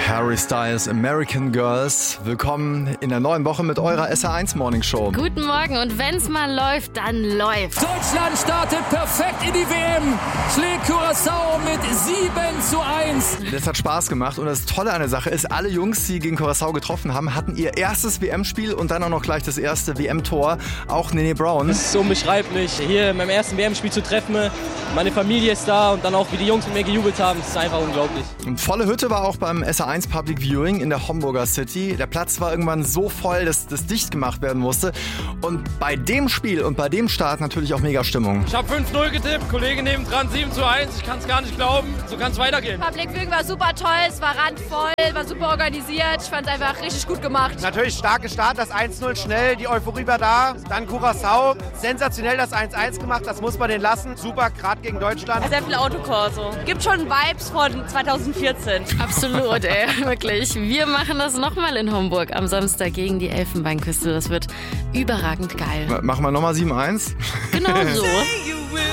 Harry Styles, American Girls. Willkommen in der neuen Woche mit eurer SR1 Morning Show. Guten Morgen und wenn's mal läuft, dann läuft. Deutschland startet perfekt in die WM. Schlägt Curaçao mit 7:1. Das hat Spaß gemacht und das Tolle an der Sache ist, alle Jungs, die gegen Curaçao getroffen haben, hatten ihr erstes WM-Spiel und dann auch noch gleich das erste WM-Tor. Auch Nene Brown. Es ist unbeschreiblich, hier in meinem ersten WM-Spiel zu treffen. Meine Familie ist da und dann auch, wie die Jungs mit mir gejubelt haben, das ist einfach unglaublich. Und volle Hütte war auch beim SR1 Public Viewing in der Homburger City. Der Platz war irgendwann so voll, dass das dicht gemacht werden musste. Und bei dem Spiel und bei dem Start natürlich auch mega Stimmung. Ich habe 5-0 getippt, Kollege nebendran 7:1. Ich kann es gar nicht glauben, so kann es weitergehen. Public Viewing war super toll, es war randvoll, war super organisiert. Ich fand es einfach richtig gut gemacht. Natürlich starke Start, das 1:0 schnell, die Euphorie war da. Dann Curaçao, sensationell das 1:1 gemacht, das muss man den lassen. Super, gerade gegen Deutschland. Sehr viel Autokorso. Gibt schon Vibes von 2014. Absolut, ey, wirklich. Wir machen das nochmal in Homburg am Samstag gegen die Elfenbeinküste. Das wird überragend geil. Machen wir nochmal 7:1? Genau so.